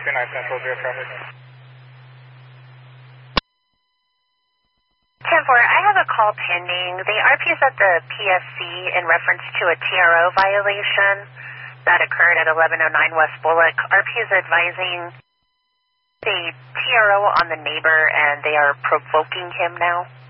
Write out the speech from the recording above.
29 Central, zero traffic. 10-4, I have a call pending. The RP is at the PSC in reference to a TRO violation that occurred at 1109 West Bullock. RP is advising the TRO on the neighbor, and they are provoking him now.